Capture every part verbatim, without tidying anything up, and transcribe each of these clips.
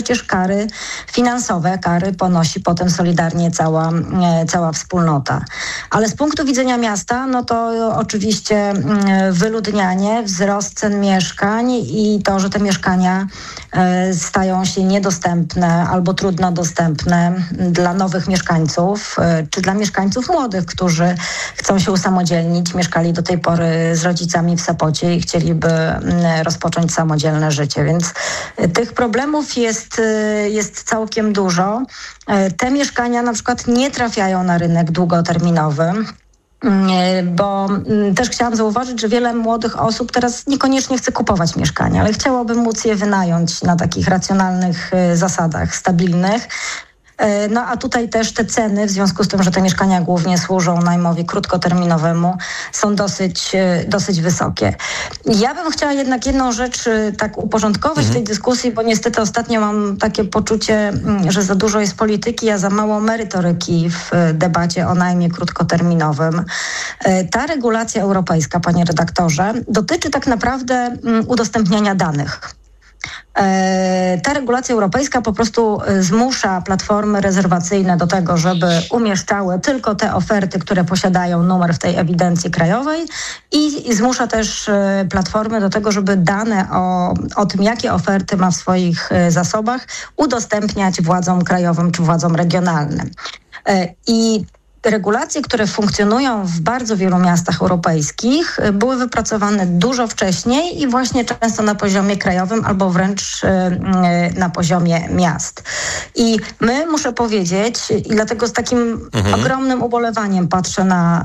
przecież kary finansowe, kary ponosi potem solidarnie cała, cała wspólnota. Ale z punktu widzenia miasta, no to oczywiście wyludnianie, wzrost cen mieszkań i to, że te mieszkania stają się niedostępne albo trudno dostępne dla nowych mieszkańców, czy dla mieszkańców młodych, którzy chcą się usamodzielnić, mieszkali do tej pory z rodzicami w Sopocie i chcieliby rozpocząć samodzielne życie. Więc tych problemów jest, jest całkiem dużo. Te mieszkania na przykład nie trafiają na rynek długoterminowy, bo też chciałam zauważyć, że wiele młodych osób teraz niekoniecznie chce kupować mieszkania, ale chciałoby móc je wynająć na takich racjonalnych zasadach, stabilnych. No a tutaj też te ceny, w związku z tym, że te mieszkania głównie służą najmowi krótkoterminowemu, są dosyć, dosyć wysokie. Ja bym chciała jednak jedną rzecz tak uporządkować mhm. w tej dyskusji, bo niestety ostatnio mam takie poczucie, że za dużo jest polityki, a za mało merytoryki w debacie o najmie krótkoterminowym. Ta regulacja europejska, panie redaktorze, dotyczy tak naprawdę udostępniania danych. Ta regulacja europejska po prostu zmusza platformy rezerwacyjne do tego, żeby umieszczały tylko te oferty, które posiadają numer w tej ewidencji krajowej i zmusza też platformy do tego, żeby dane o, o tym, jakie oferty ma w swoich zasobach, udostępniać władzom krajowym czy władzom regionalnym. I regulacje, które funkcjonują w bardzo wielu miastach europejskich, były wypracowane dużo wcześniej i właśnie często na poziomie krajowym albo wręcz na poziomie miast. I my, muszę powiedzieć, i dlatego z takim mhm. ogromnym ubolewaniem patrzę na,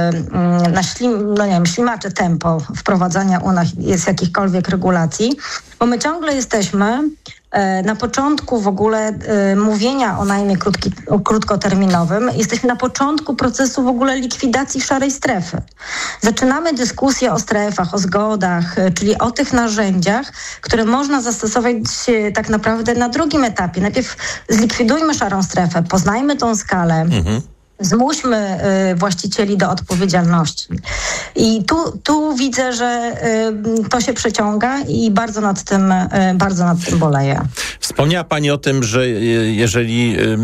na ślim, no nie wiem, ślimacze tempo wprowadzania u nas jest jakichkolwiek regulacji, bo my ciągle jesteśmy na początku w ogóle y, mówienia o najmie krótki, o krótkoterminowym. Jesteśmy na początku procesu w ogóle likwidacji szarej strefy. Zaczynamy dyskusję o strefach, o zgodach, y, czyli o tych narzędziach, które można zastosować y, tak naprawdę na drugim etapie. Najpierw zlikwidujmy szarą strefę, poznajmy tą skalę. Mhm. Zmuśmy y, właścicieli do odpowiedzialności. I tu, tu widzę, że y, to się przeciąga i bardzo nad tym, y, bardzo nad tym boleję. Wspomniała pani o tym, że jeżeli y,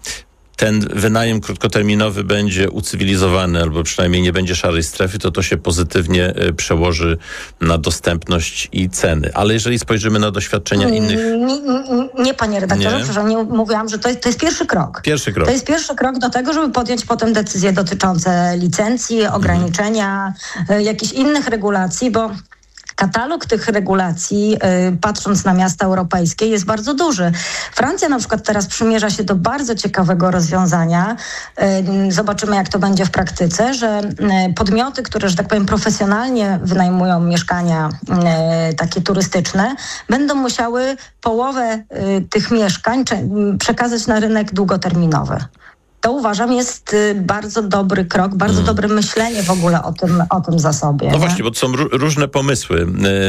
ten wynajem krótkoterminowy będzie ucywilizowany albo przynajmniej nie będzie szarej strefy, to to się pozytywnie y, przełoży na dostępność i ceny. Ale jeżeli spojrzymy na doświadczenia innych... Nie, nie, nie panie redaktorze, nie? Przepraszam, nie mówiłam, że to jest, to jest pierwszy krok. Pierwszy krok. To jest pierwszy krok do tego, żeby podjąć potem decyzje dotyczące licencji, ograniczenia, mhm. y, jakichś innych regulacji, bo katalog tych regulacji, y, patrząc na miasta europejskie, jest bardzo duży. Francja na przykład teraz przymierza się do bardzo ciekawego rozwiązania. Y, zobaczymy, jak to będzie w praktyce, że y, podmioty, które, że tak powiem, profesjonalnie wynajmują mieszkania y, takie turystyczne, będą musiały połowę y, tych mieszkań cze- przekazać na rynek długoterminowy. To uważam jest bardzo dobry krok, bardzo hmm. dobre myślenie w ogóle o tym, o tym zasobie. No nie? właśnie, bo to są r- różne pomysły.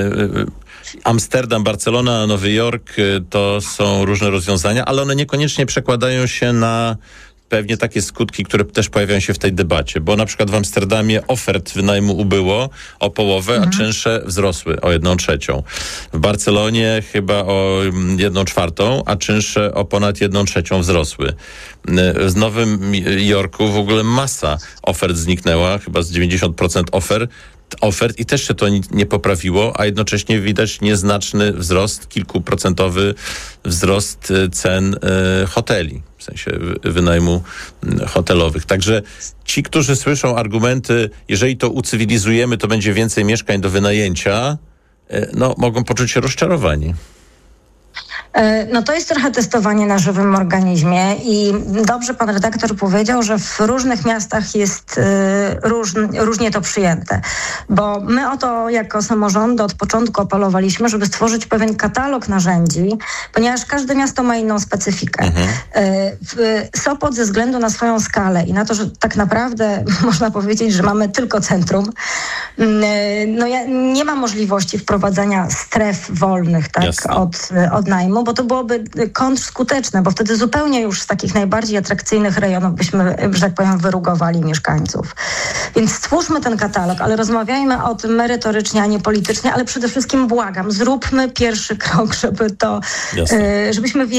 Amsterdam, Barcelona, Nowy Jork to są różne rozwiązania, ale one niekoniecznie przekładają się na pewnie takie skutki, które też pojawiają się w tej debacie, bo na przykład w Amsterdamie ofert wynajmu ubyło o połowę, mhm. a czynsze wzrosły o jedną trzecią. W Barcelonie chyba o jedną czwartą, a czynsze o ponad jedną trzecią wzrosły. W Nowym Jorku w ogóle masa ofert zniknęła, chyba z dziewięćdziesiąt procent ofert, ofert i też się to nie poprawiło, a jednocześnie widać nieznaczny wzrost, kilkuprocentowy wzrost cen y, hoteli, w sensie wynajmu hotelowych. Także ci, którzy słyszą argumenty, jeżeli to ucywilizujemy, to będzie więcej mieszkań do wynajęcia, y, no mogą poczuć się rozczarowani. No to jest trochę testowanie na żywym organizmie i dobrze pan redaktor powiedział, że w różnych miastach jest y, róż, różnie to przyjęte, bo my o to jako samorządy od początku apelowaliśmy, żeby stworzyć pewien katalog narzędzi, ponieważ każde miasto ma inną specyfikę. Mhm. Y, Sopot ze względu na swoją skalę i na to, że tak naprawdę można powiedzieć, że mamy tylko centrum, y, no ja, nie ma możliwości wprowadzania stref wolnych tak, od, od najmu, rejonu, bo to byłoby kontrskuteczne, bo wtedy zupełnie już z takich najbardziej atrakcyjnych rejonów byśmy, że tak powiem, wyrugowali mieszkańców. Więc stwórzmy ten katalog, ale rozmawiajmy o tym merytorycznie, a nie politycznie, ale przede wszystkim błagam, zróbmy pierwszy krok, żeby to, Jasne. żebyśmy